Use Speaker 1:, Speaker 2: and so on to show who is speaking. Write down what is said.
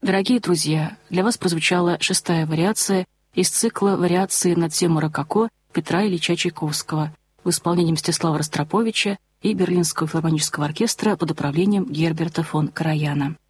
Speaker 1: Дорогие друзья, для вас прозвучала 6-я вариация из цикла «Вариации на тему рококо» Петра Ильича Чайковского в исполнении Мстислава Ростроповича и Берлинского филармонического оркестра под управлением Герберта фон Караяна.